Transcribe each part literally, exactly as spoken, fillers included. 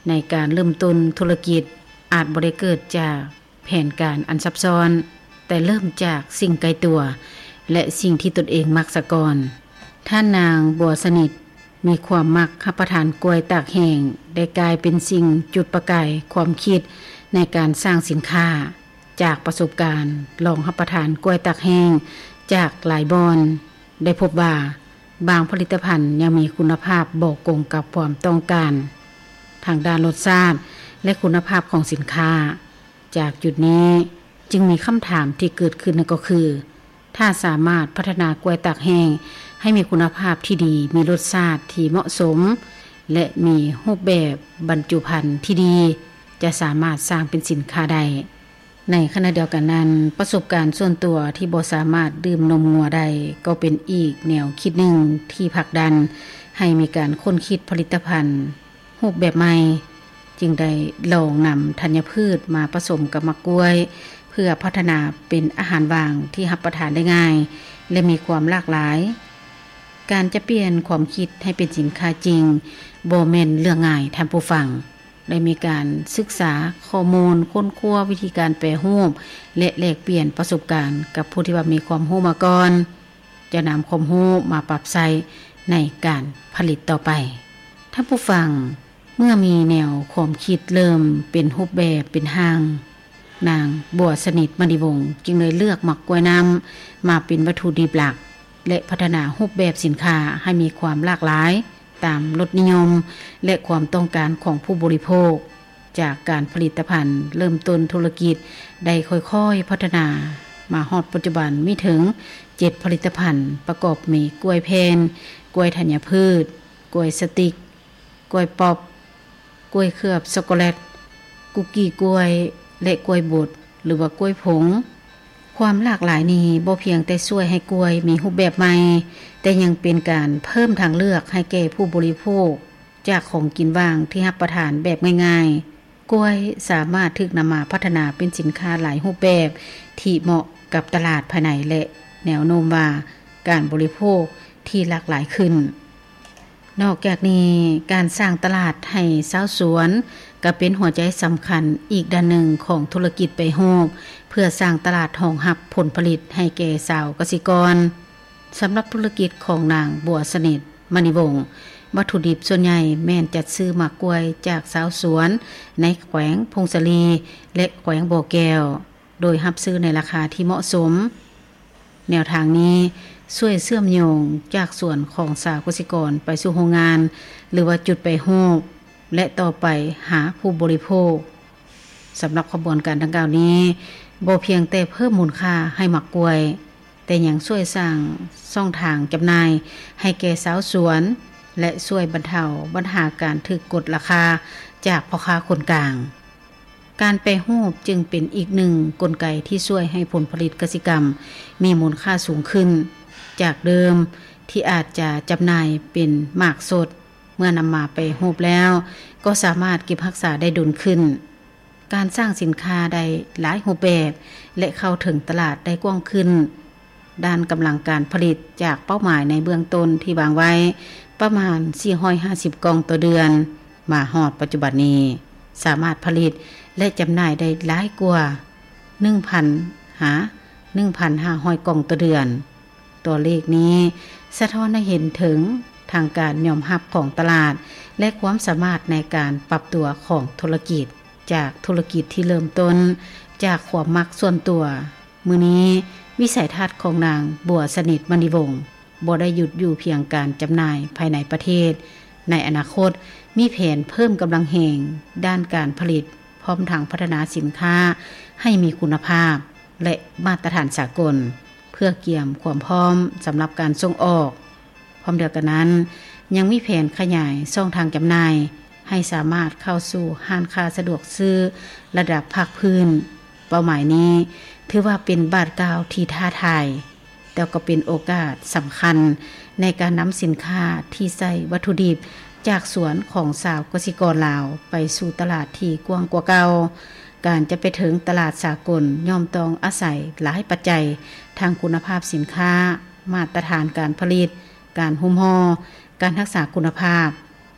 ในการเริ่มต้นธุรกิจอาจบ่ได้เกิดจากแผนการอันซับซ้อนแต่เริ่มจากสิ่งไกลตัวและสิ่งที่ตนเองมักซะก่อนท่านนางบัวสนิทมีความมักรับประทานกล้วยตากแห้งได้กลายเป็นสิ่งจุดประกายความคิดในการสร้างสินค้าจากประสบการณ์ลองรับประทานกล้วยตากแห้งจากหลายบอนได้พบว่าบางผลิตภัณฑ์ยังมีคุณภาพบ่กงกับความต้องการทางด้านรสชาติและคุณภาพของสินค้าจากจุดนี้จึงมีคำถามที่เกิดขึ้นนั่นก็คือถ้าสามารถพัฒนากล้วยตากแห้งให้มีคุณภาพที่ดีมีรสชาติที่เหมาะสมและมีรูปแบบบรรจุภัณฑ์ที่ดีจะสามารถสร้างเป็นสินค้าได้ในขณะเดียวกันนั้นประสบการณ์ส่วนตัวที่บ่สามารถดื่มนมงัวได้ก็เป็นอีกแนวคิดหนึ่งที่ผลักดันให้มีการค้นคิดผลิตภัณฑ์รูปแบบใหม่จึงได้ลองนำธัญพืชมาผสมกับมะกล้วยเพื่อพัฒนาเป็นอาหารว่างที่รับประทานได้ง่ายและมีความหลากหลายการจะเปลี่ยนความคิดให้เป็นสินค้าจริงบ่แม่นเรื่องง่ายท่านผู้ฟังได้มีการศึกษาข้อมูลค้นคว้าวิธีการแปรรูปและแลกเปลี่ยนประสบการณ์กับผู้ที่ว่ามีความรู้มาก่อนจะนำความรู้มาปรับใช้ในการผลิตต่อไปท่านผู้ฟังเมื่อมีแนวความคิดเริ่มเป็นรูปแบบเป็นทางนางบัวสนิทมณีวงศ์จึงเลยเลือกหมักกล้วยน้ำมาเป็นวัตถุดิบหลักและพัฒนารูปแบบสินค้าให้มีความหลากหลายตามรสนิยมและความต้องการของผู้บริโภคจากการผลิตภัณฑ์เริ่มต้นธุรกิจได้ค่อยๆพัฒนามาฮอดปัจจุบันมีถึงเจ็ดผลิตภัณฑ์ประกอบมีกล้วยแผ่นกล้วยธัญพืชกล้วยสติกกล้วยป๊อปกล้วยเคลือบช็อกโกแลตคุกกี้กล้วยและกล้วยบดหรือว่ากล้วยผงความหลากหลายนี้บ่เพียงแต่ช่วยให้กล้วยมีรูปแบบใหม่แต่ยังเป็นการเพิ่มทางเลือกให้แก่ผู้บริโภคจากของกินว่างที่รับประทานแบบง่ายๆกล้วยสามารถถูกนำมาพัฒนาเป็นสินค้าหลายรูปแบบที่เหมาะกับตลาดภายในและแนวโน้มว่าการบริโภคที่หลากหลายขึ้นนอกจากนี้การสร้างตลาดให้ชาวสวนก็เป็นหัวใจสำคัญอีกด้านหนึ่งของธุรกิจไปโฮบเพื่อสร้างตลาดรองรับผลผลิตให้แก่ชาวเกษตรกรสำหรับธุรกิจของนางบัวสนิทมณีวงศ์วัตถุดิบส่วนใหญ่แม่นจัดซื้อหมากกล้วยจากชาวสวนในแขวงพงศลีและแขวงบ่อแก้วโดยรับซื้อในราคาที่เหมาะสมแนวทางนี้ช่วยเชื่อมโยงจากส่วนของชาวเกษตรกรไปสู่โรงงานหรือว่าจุดไปโฮบและต่อไปหาผู้บริโภคสำหรับขบวนการดังกล่าวนี้บ่เพียงแต่เพิ่มมูลค่าให้หมักกล้วยแต่ยังช่วยสร้างช่องทางจำหน่ายให้แก่ชาวสวนและช่วยบรรเทาปัญหาการถูกกดราคาจากพ่อค้าคนกลางการแปรรูปจึงเป็นอีกหนึ่งกลไกที่ช่วยให้ผลผลิตกสิกรรมมีมูลค่าสูงขึ้นจากเดิมที่อาจจะจำหน่ายเป็นหมากสดเมื่อนำมาไปรูปแล้วก็สามารถเก็บรักษาได้ดุลขึ้นการสร้างสินค้าได้หลายรูปแบบและเข้าถึงตลาดได้กว้างขึ้นด้านกำลังการผลิตจากเป้าหมายในเบื้องต้นที่วางไว้ประมาณสี่ร้อยห้าสิบกล่องต่อเดือนมาฮอดปัจจุบันนี้สามารถผลิตและจำหน่ายได้หลายกว่า หนึ่งพัน หา หนึ่งพันห้าร้อย กล่องต่อเดือนตัวเลขนี้สะท้อนให้เห็นถึงทางการยอมรับของตลาดและความสามารถในการปรับตัวของธุรกิจจากธุรกิจที่เริ่มต้นจากความมักส่วนตัวมื้อนี้วิสัยทัศน์ของนางบัวสนิทมณีวงศ์บ่ได้หยุดอยู่เพียงการจำหน่ายภายในประเทศในอนาคตมีแผนเพิ่มกำลังแห่งด้านการผลิตพร้อมทางพัฒนาสินค้าให้มีคุณภาพและมาตรฐานสากลเพื่อเกี่ยมความพร้อมสำหรับการส่งออกพร้อมเดียวกันนั้นยังมีแผนขยายช่องทางจำหน่ายให้สามารถเข้าสู่ห้างค้าสะดวกซื้อระดับภาคพื้นเป้าหมายนี้ถือว่าเป็นบาทก้าวที่ท้าทายแต่ก็เป็นโอกาสสำคัญในการนำสินค้าที่ใช้วัตถุดิบจากสวนของชาวเกษตรกรลาวไปสู่ตลาดที่กว้างกว่าเก่าการจะไปถึงตลาดสากลย่อมต้องอาศัยหลายปัจจัยทางคุณภาพสินค้ามาตรฐานการผลิตการหุ้มห่อการรักษาคุณภาพ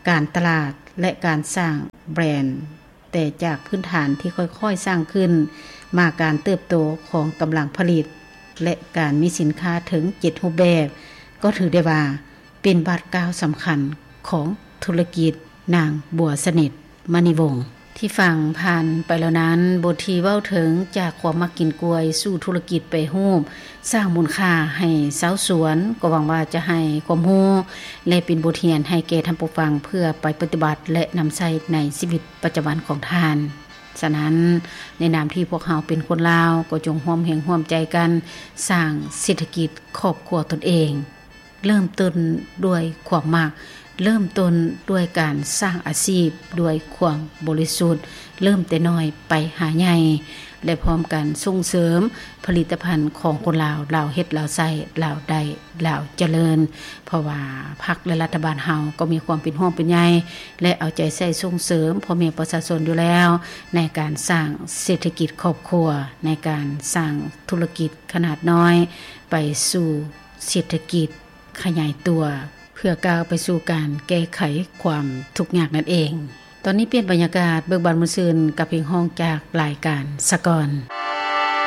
การตลาดและการสร้างแบรนด์แต่จากพื้นฐานที่ค่อยๆสร้างขึ้นมาการเติบโตของกำลังผลิตและการมีสินค้าถึงเจ็ดรูปแบบก็ถือได้ว่าเป็นบาทก้าวสำคัญของธุรกิจนางบัวสนิทมณีวงศ์ที่ฟังผ่านไปแล้วนั้นบทที่เว้าถึงจากความมักกินกล้วยสู่ธุรกิจไปรูปสร้างมูลค่าให้ชาวสวนก็หวังว่าจะให้ความรู้และเป็นบทเรียนให้แก่ท่านผู้ฟังเพื่อไปปฏิบัติและนำใช้ในชีวิตประจำวันของท่านฉะนั้นในนามที่พวกเราเป็นคนลาวก็จงร่วมแห่งร่วมใจกันสร้างเศรษฐกิจครอบครัวตนเองเริ่มต้นด้วยความมักเริ่มต้นด้วยการสร้างอาชีพด้วยความบริสุทธิ์เริ่มแต่น้อยไปหาใหญ่และพร้อมกันส่งเสริมผลิตภัณฑ์ของคนลาวลาวเฮ็ดลาวใช้ลาวได้ลาวเจริญเพราะว่าพรรคและรัฐบาลเฮาก็มีความเป็นห่วงเป็นใยและเอาใจใส่ส่งเสริมพ่อแม่ประชาชนอยู่แล้วในการสร้างเศรษฐกิจครอบครัวในการสร้างธุรกิจขนาดน้อยไปสู่เศรษฐกิจขยายตัวเพื่อก้าวไปสู่การแก้ไขความทุกข์ยากนั่นเองตอนนี้เปลี่ยนบรรยากาศเบิกบานมื้อซื่นกับเพลงฮ้องจากรายการสะกอน